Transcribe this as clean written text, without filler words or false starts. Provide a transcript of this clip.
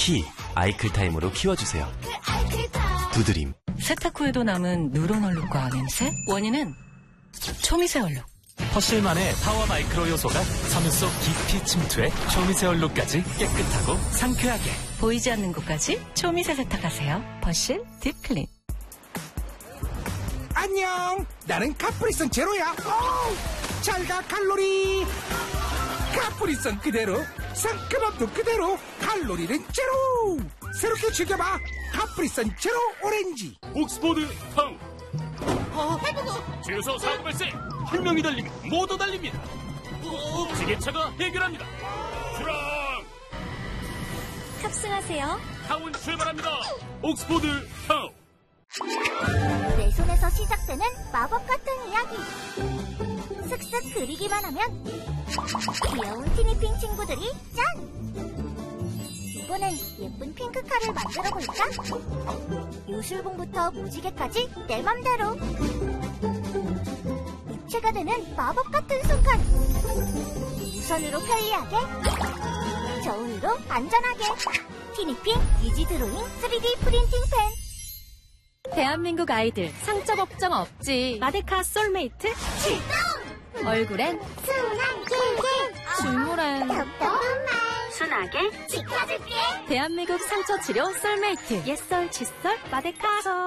키 아이클타임으로 키워주세요. 두드림. 세탁 후에도 남은 누런 얼룩과 냄새? 원인은 초미세 얼룩. 퍼실만의 파워 마이크로 요소가 섬유 속 깊이 침투해 초미세 얼룩까지 깨끗하고 상쾌하게. 보이지 않는 곳까지 초미세 세탁하세요. 퍼실 딥클린. 안녕, 나는 카프리선 제로야. 잘가 칼로리. 카프리선 그대로, 상큼함도 그대로, 칼로리는 제로. 새롭게 즐겨봐, 카프리선 제로 오렌지. 옥스포드 타운. 주유소 사고 발생. 한 명이 달리면 모두 달립니다. 지게차가 해결합니다. 출항. 탑승하세요. 타운 출발합니다. 옥스포드 타운. 내 손에서 시작되는 마법 같은 이야기. 슥슥 그리기만 하면 귀여운 티니핑 친구들이 짠! 이번엔 예쁜 핑크카를 만들어 볼까? 요술봉부터 무지개까지 내 맘대로. 입체가 되는 마법 같은 순간. 무선으로 편리하게, 저온으로 안전하게. 티니핑 이지 드로잉 3D 프린팅 펜. 대한민국 아이들 상처 걱정 없지. 마데카 솔메이트 출동! 얼굴엔 순한 길길, 중물엔 톡톡한 말 순하게 지켜줄게. 대한민국 상처 치료 솔메이트 옛설 칫솔 마데카.